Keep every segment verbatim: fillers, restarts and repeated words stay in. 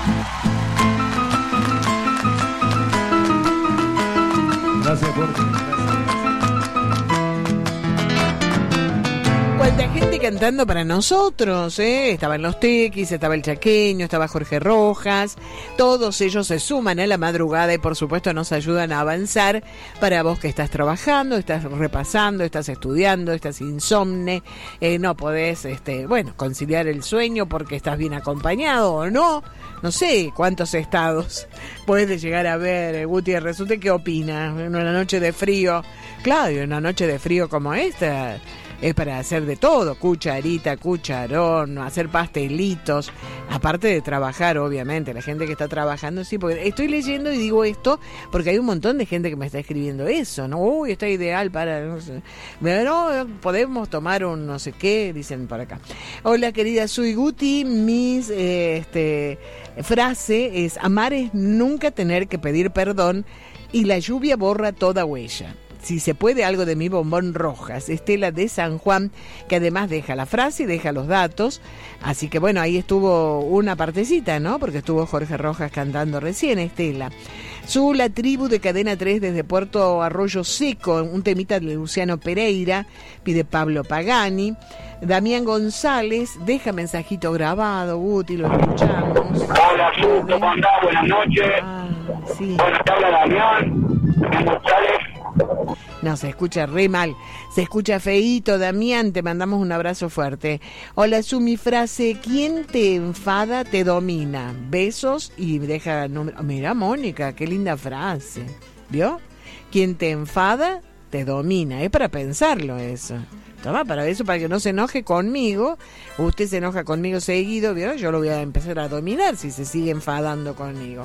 Gracias, Jorge. Cuánta gente cantando para nosotros, ¿eh? Estaban los Tequis, estaba el Chaqueño, estaba Jorge Rojas. Todos ellos se suman a la madrugada y por supuesto nos ayudan a avanzar para vos que estás trabajando, estás repasando, estás estudiando, estás insomne, eh, no podés, este, bueno, conciliar el sueño porque estás bien acompañado o no. No sé cuántos estados puedes llegar a ver, eh, Gutiérrez. ¿Usted qué opina? En una noche de frío, claro, en una noche de frío como esta es para hacer de todo, cucharita, cucharón, hacer pastelitos, aparte de trabajar, obviamente, la gente que está trabajando, sí, porque estoy leyendo y digo esto porque hay un montón de gente que me está escribiendo eso, ¿no? Uy, está ideal para, no sé, pero podemos tomar un no sé qué, dicen por acá. Hola, querida, soy Guti, mis, eh, este, frase es, amar es nunca tener que pedir perdón y la lluvia borra toda huella. Si se puede, algo de mi Bombón Rojas, Estela de San Juan, que además deja la frase y deja los datos. Así que bueno, ahí estuvo una partecita, ¿no? Porque estuvo Jorge Rojas cantando recién, Estela. Su La Tribu de Cadena tres desde Puerto Arroyo Seco, un temita de Luciano Pereira, pide Pablo Pagani. Damián González deja mensajito grabado, Guti, lo escuchamos. Hola, Su, ¿cómo andás? Buenas noches. Ah, sí. Bueno, te habla Damián, Damián González. No, se escucha re mal. Se escucha feíto, Damián, te mandamos un abrazo fuerte. Hola, Su, mi frase, ¿quién te enfada te domina? Besos y deja número. Mira, Mónica, qué linda frase. ¿Vio? ¿Quién te enfada te domina? Es para pensarlo eso. Toma, para eso, para que no se enoje conmigo. Usted se enoja conmigo seguido, ¿vio? Yo lo voy a empezar a dominar si se sigue enfadando conmigo.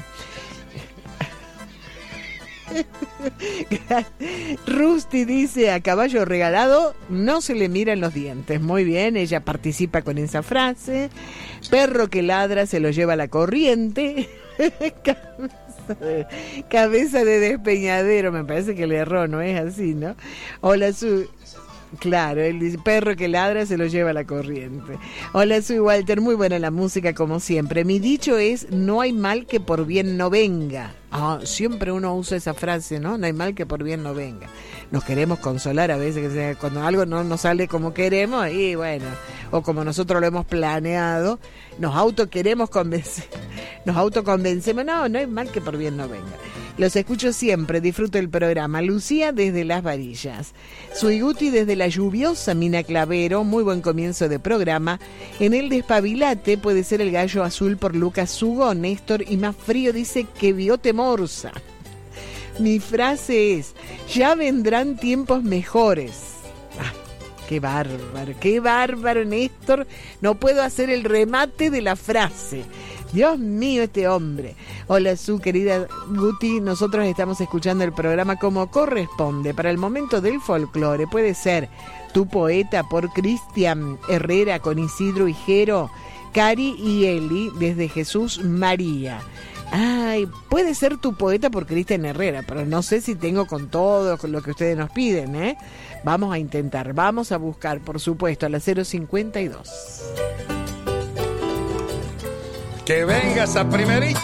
Rusty dice, a caballo regalado no se le miran los dientes. Muy bien, ella participa con esa frase. Perro que ladra se lo lleva a la corriente. cabeza, de, cabeza de despeñadero, me parece que le erró, no es así, ¿no? Hola, Su. Claro, él dice, perro que ladra se lo lleva a la corriente. Hola, soy Walter, muy buena la música como siempre. Mi dicho es, no hay mal que por bien no venga. Ah, siempre uno usa esa frase, ¿no? No hay mal que por bien no venga. Nos queremos consolar a veces, que cuando algo no nos sale como queremos, y bueno, o como nosotros lo hemos planeado, nos auto queremos convencer, nos autoconvencemos, no, no hay mal que por bien no venga. Los escucho siempre, disfruto el programa. Lucía desde Las Varillas. Soy Guti desde la lluviosa Mina Clavero, muy buen comienzo de programa. En el despabilate puede ser el gallo azul por Lucas Hugo, Néstor, y más frío dice que Biote Morsa. Mi frase es, ya vendrán tiempos mejores. Ah, qué bárbaro, qué bárbaro, Néstor. No puedo hacer el remate de la frase. Dios mío, este hombre. Hola, Su, querida Guti, nosotros estamos escuchando el programa como corresponde. Para el momento del folclore, puede ser Tu Poeta por Cristian Herrera con Isidro Higuero, Cari y Eli desde Jesús María. Ay, puede ser Tu Poeta por Cristian Herrera, pero no sé si tengo con todo con lo que ustedes nos piden, ¿eh? Vamos a intentar, vamos a buscar, por supuesto, a la cero cincuenta y dos. Que venga esa primerita.